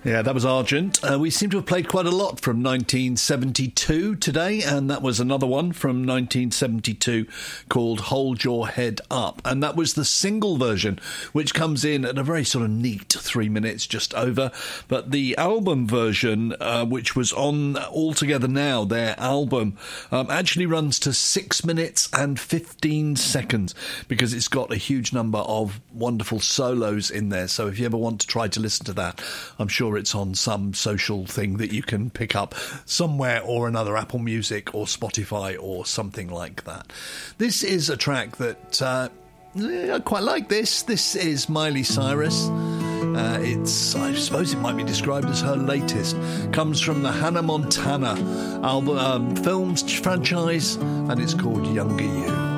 Yeah, that was Argent. We seem to have played quite a lot from 1972 today, and that was another one from 1972 called Hold Your Head Up. And that was the single version, which comes in at a very sort of neat 3 minutes just over. But the album version, which was on All Together Now, their album, actually runs to 6 minutes and 15 seconds because it's got a huge number of wonderful solos in there. So if you ever want to try to listen to that, I'm sure it's on some social thing that you can pick up somewhere or another, Apple Music or Spotify or something like that. This is a track that I quite like. This is Miley Cyrus. I suppose it might be described as her latest. Comes from the Hannah Montana album, films franchise, and it's called Younger You.